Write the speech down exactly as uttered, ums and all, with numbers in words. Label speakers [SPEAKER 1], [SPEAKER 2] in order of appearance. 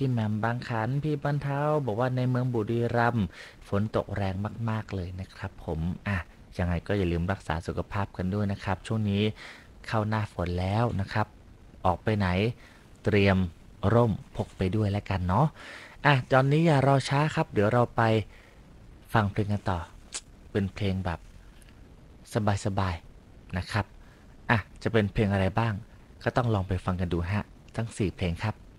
[SPEAKER 1] พี่แหม่มบางขันพี่บรรเทาบอกว่าในเมืองบุรีรัมย์ฝนตกแรงมากๆเลยนะครับผมอ่ะยังไงก็อย่าลืมรักษาสุขภาพกันด้วยนะครับช่วงนี้เข้าหน้าฝนแล้วนะครับออกไปไหนเตรียมร่มพกไปด้วยแล้วกันเนาะอ่ะตอนนี้อย่ารอช้าครับเดี๋ยวเราไปฟังเพลงกันต่อเป็นเพลงแบบสบายๆนะครับอ่ะจะเป็นเพลงอะไรบ้างก็ต้องลองไปฟังกันดูฮะทั้งสี่เพลงครับ